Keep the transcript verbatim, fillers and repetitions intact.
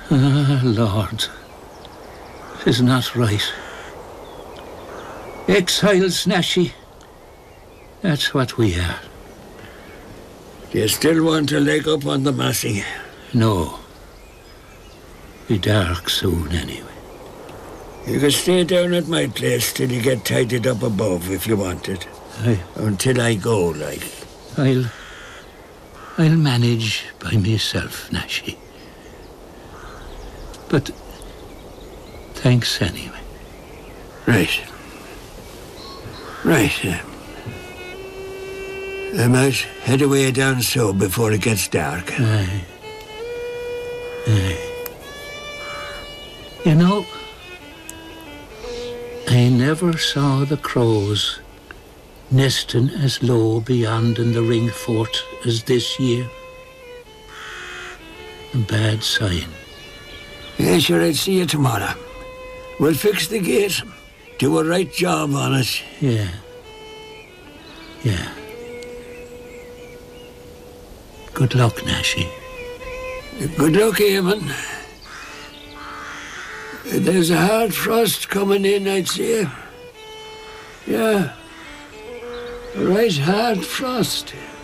Ah, Lord, it's not right. Exiles, Nashi. That's what we are. Do you still want to leg up on the Massey? No. Be dark soon, anyway. You can stay down at my place till you get tidied up above, if you want it. I... Until I go, like. I'll... I'll manage by myself, Nashi. But... thanks anyway. Right. Right. Uh, I might head away down so before it gets dark. Aye. Aye. You know, I never saw the crows nesting as low beyond in the ring fort as this year. A bad sign. Yeah, sure, I'd see you tomorrow. We'll fix the gate. Do a right job on it. Yeah. Yeah. Good luck, Nashi. Good luck, Eamon. There's a hard frost coming in, I'd say. Yeah. A right hard frost.